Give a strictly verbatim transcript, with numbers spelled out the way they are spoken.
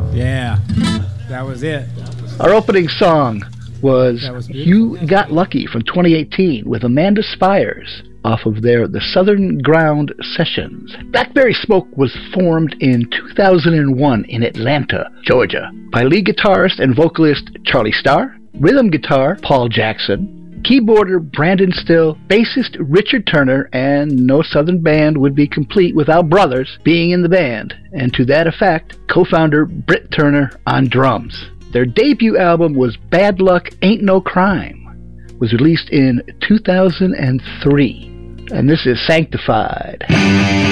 Yeah, that was it. Our opening song was, was You Got Lucky from twenty eighteen with Amanda Spires off of their The Southern Ground Sessions. Blackberry Smoke was formed in two thousand one in Atlanta, Georgia, by lead guitarist and vocalist Charlie Starr, rhythm guitar Paul Jackson, keyboarder Brandon Still, bassist Richard Turner, and no Southern band would be complete without brothers being in the band, and to that effect, co-founder Britt Turner on drums. Their debut album was Bad Luck Ain't No Crime, was released in two thousand three, and this is Sanctified.